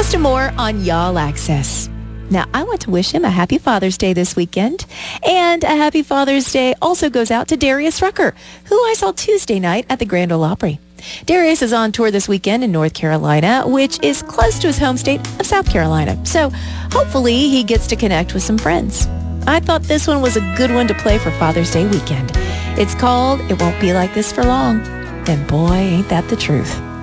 this and more on Y'all Access. Now, I want to wish him a happy Father's Day this weekend. And a happy Father's Day also goes out to Darius Rucker, who I saw Tuesday night at the Grand Ole Opry. Darius is on tour this weekend in North Carolina, which is close to his home state of South Carolina. So hopefully he gets to connect with some friends. I thought this one was a good one to play for Father's Day weekend. It's called It Won't Be Like This for Long. And boy, ain't that the truth.